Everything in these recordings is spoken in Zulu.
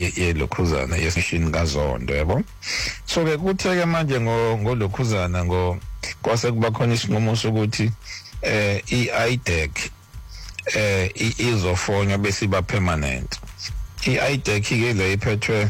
yelokhuzana yesishini kaZondo yabo. So ke kutheke manje ngolokhuzana kwase kuba khona isinqumo sokuthi iIDEC izofonywa bese iba permanent. iIDEC ke le iphethwe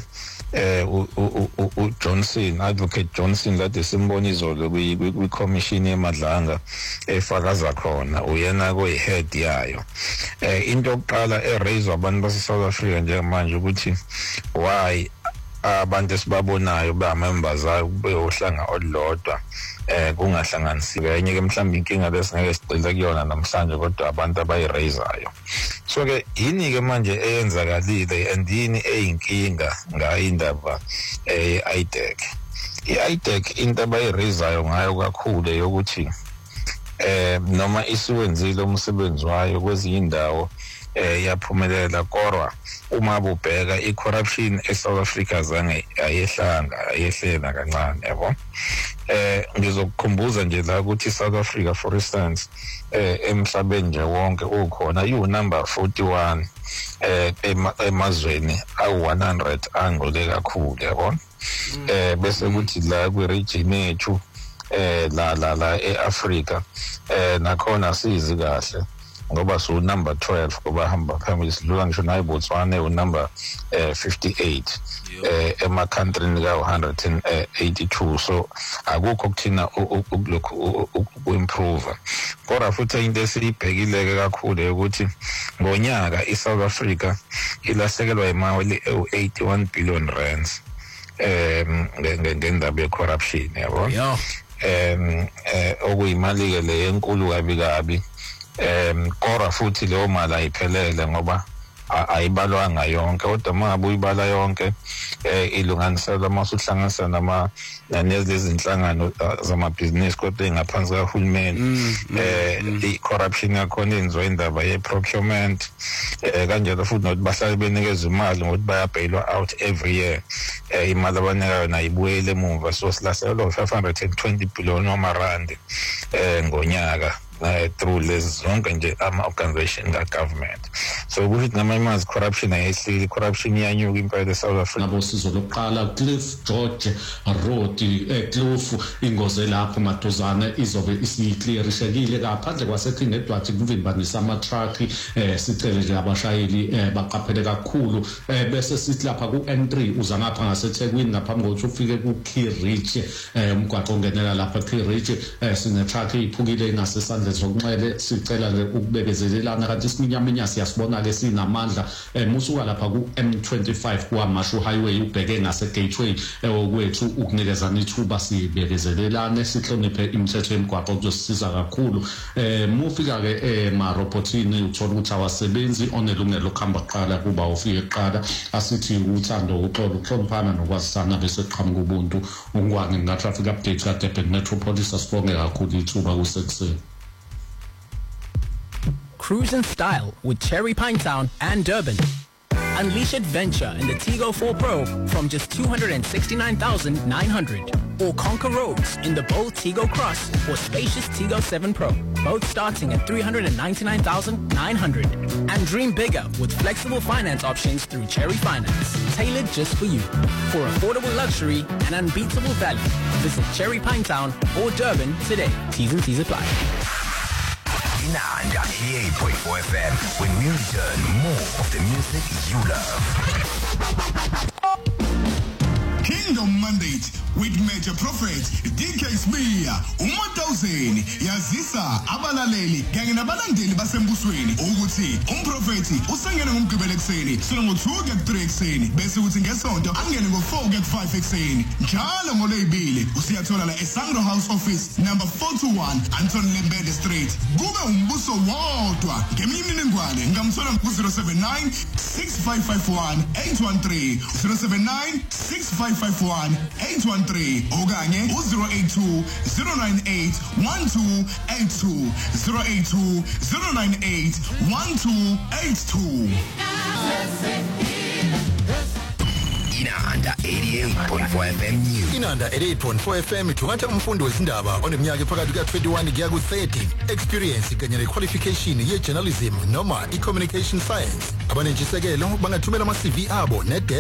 uJohnson, Advocate Johnson, lade simbona izolo kwi-commission yemadlanga efakaza khona uyena koyi-head yayo. Into yokuqala eraise abantu base-South Africa njengamanje ukuthi why abantu esibabonayo ba-members ayo beyohlanga olulodwa kungahlanganisiwe enye ke mhlawumbe inkinga lesingeke sigcile kuyona namhlanje kodwa abantu abayirayizayo. So ke yini ke manje eyenzakalile and yini eyinkinga ngayo indaba iIDEC. iIDEC into abayirayizayo ngayo kakhulu yokuthi noma isiwenzile umsebenzi wayo kwezinye indawo yaphumelela kodwa uma bubheka icorruption eSouth Africa zange ayehlela kancane yabo. Ngizokukhumbuza nje la ukuthi South Africa for instance emhlabeni nje wonke ukhona number 41 emazweni awu100 angole kakhulu yabo. Bese kuthi la kwi-region yethu la eAfrica nakhona sizi kahle ngoba so number 12 kuba hamba phambili sidlula ngisho nayi Botswana number 58 ema country ka 182. So akukho kuthina uku-improve kodwa futhi into esiyibhekileke kakhulu ukuthi ngonyaka iSouth Africa ilahlekelwa imali e81 billion rands ngendaba ye-corruption yabo. Okuyimali ke le enkulu kabi kodwa futhi leyo mali ayiphelele ngoba ayibalwanga yonke kodwa mangabe uyibala yonke ilunganiselwa masuhlanganisa nalezi inhlangano zamabhizinisi kodwa engaphansi kahulumeni i-corruption yakhona yenziwa indaba ye-procurement kanjalo futhi nokuthi bahlale benikeza imali ngokuthi bayabhailwa out every year imali abanikayo nayibuyele emuva. So silahlekelwa 520 billion wamarandi ngonyaka through lezi zonke nje ama-organization ka-government. So ukuthi ngamanye corruption ayehlile, corruption iyanyuka impela eSouth Africa. Nabosizo lokuqala Cliff George Road Cliff ingozi lapho maduzane izobe isiclearishekile ngaphandle kwaseClean Edward kuvimbanisa ama-truck. Sicele nje abashayeli baqaphele kakhulu bese sithi lapha ku-N3 uza ngapha ngaseThekwini ngaphambi kokuthi ufike ku-Key Ridge umgwaqo ongenela lapha Key Ridge sine-truck iphukile ingasesandle zokunxele. Sicela nje ukubekezelelana kanti isiminyaminya siyasibona ke sinamandla musuka lapha ku-M25 kwaMashu Highway ubheke ngase-Gateway okwethu ukunikezana ithuba sibekezelelane sihloniphe imithetho yemigwaqo kuzosisiza kakhulu. Mufika ke emarobotini uthola ukuthi awasebenzi onelungelo lokuhamba kuqala kuba ufike kuqala asithi uthando uxolo ukuhloniphana nokwazisana bese qhamuka ubuntu ungwane nga-traffic update ka-Durban Metropolis. Asibonge kakhulu ithuba kusekuseni. Cruise in style with Cherry Pinetown and Durban. Unleash adventure in the Tigo 4 Pro from just $269,900. Or conquer roads in the bold Tigo Cross or spacious Tigo 7 Pro, both starting at $399,900. And dream bigger with flexible finance options through Cherry Finance, tailored just for you. For affordable luxury and unbeatable value, visit Cherry Pinetown or Durban today. T's and C's apply. Inanda 88.4 FM, when we return, more of the music you love. Kingdom Mandate with Major Prophet DK Smear uMatawuzeni yazisa abalaleli kanye nabalandeli basembusweni ukuthi umprofeti usengene ngomgqibelo ekseni sona ngo2 ke 3 ekseni bese uthi ngesonto angene ngo4 ke 5 ekseni njalo ngoleyibili usiyathola la eSangro House Office number 421 Anton Lembede Street. Kube umbuso wodwa ngemininingwane ngamthola ku079 6551 813 079 6551 813 okanye u082 098 1282 082 098 1282. Inanda 88.4 FM News. Inanda 88.4 FM ithumatha umfundo wezindaba oneminyaka phakathi ka21 kuya ku30, experience kanye nequalification ye journalism noma i communication science. Abanentshisekelo bangathumela ama CV abo